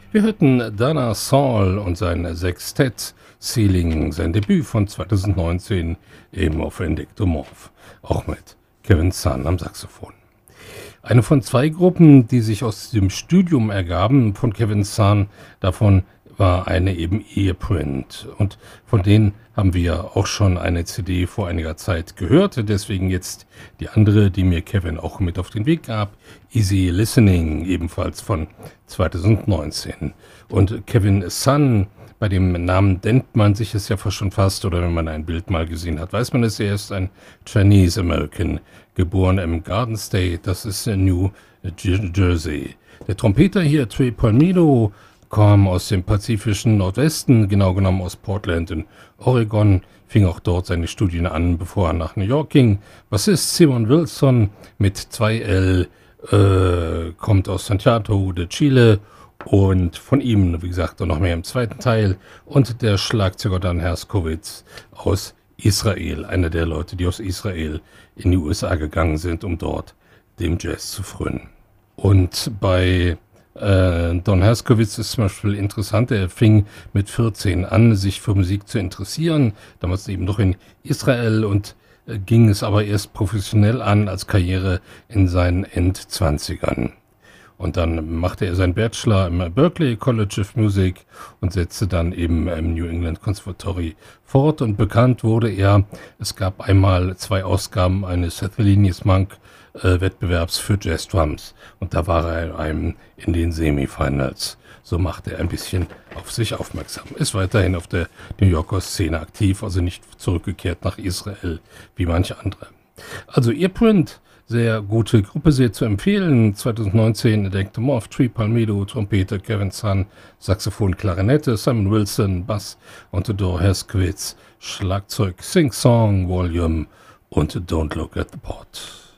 Wir hörten Dana Saul und sein Sextett Ceiling, sein Debüt von 2019 eben auf Endektomorph, auch mit Kevin Sun am Saxophon. Eine von zwei Gruppen, die sich aus dem Studium ergaben von Kevin Sun, davon war eine eben Earprint. Und von denen haben wir auch schon eine CD vor einiger Zeit gehört. Deswegen jetzt die andere, die mir Kevin auch mit auf den Weg gab. Easy Listening, ebenfalls von 2019. Und Kevin Sun, bei dem Namen denkt man sich es ja schon fast, oder wenn man ein Bild mal gesehen hat, weiß man es, er ist ein Chinese American, geboren im Garden State, das ist New Jersey. Der Trompeter hier, Trey Palmido, kam aus dem pazifischen Nordwesten, genau genommen aus Portland in Oregon, fing auch dort seine Studien an, bevor er nach New York ging. Bassist Simon Wilson mit 2L, kommt aus Santiago de Chile und von ihm, wie gesagt, noch mehr im zweiten Teil. Und der Schlagzeuger Dan Herskowitz aus Israel, einer der Leute, die aus Israel in die USA gegangen sind, um dort dem Jazz zu frönen. Und bei Don Herskowitz ist zum Beispiel interessant, er fing mit 14 an, sich für Musik zu interessieren, damals eben noch in Israel und ging es aber erst professionell an als Karriere in seinen Endzwanzigern. Und dann machte er seinen Bachelor im Berklee College of Music und setzte dann eben im New England Conservatory fort. Und bekannt wurde er, es gab einmal 2 Ausgaben eines Thelonious Monk Wettbewerbs für Jazz Drums. Und da war er in den Semifinals. So machte er ein bisschen auf sich aufmerksam. Ist weiterhin auf der New Yorker Szene aktiv, also nicht zurückgekehrt nach Israel wie manche andere. Also Earprint, sehr gute Gruppe, sehr zu empfehlen. 2019 Endektomorph, Trey Palmido, Trompete, Kevin Sun, Saxophon, Klarinette, Simon Wilson, Bass und Theodore Herskowitz, Schlagzeug, Sing Song, Volume und Don't Look at the Pot.